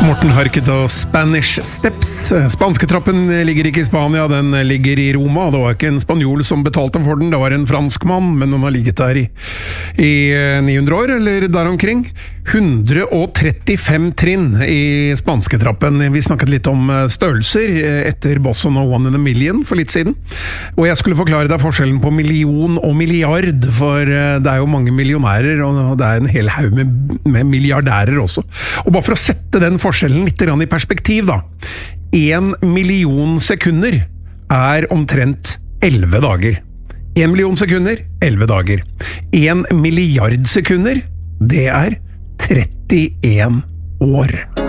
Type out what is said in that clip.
Morten Harket og Spanish Steps. Spansketrappen ligger ikke i Spania, den ligger i Roma. Det var ikke en spanjol som betalte for den, det var en franskmann, men den har ligget der i 900 år, eller der omkring. 135 trinn i spansketrappen. Vi snakket litt om størrelser etter Bossa No One in a Million for litt siden. Og jeg skulle forklare deg forskjellen på million og milliard, for det er jo mange millionærer, og det er en hel haug med milliardærer også. Og bare for å sette den forskjellen litt i perspektiv da. 1 million sekunder er omtrent 11 dager. 1 million sekunder, 11 dager. 1 milliard sekunder, det er 31 år.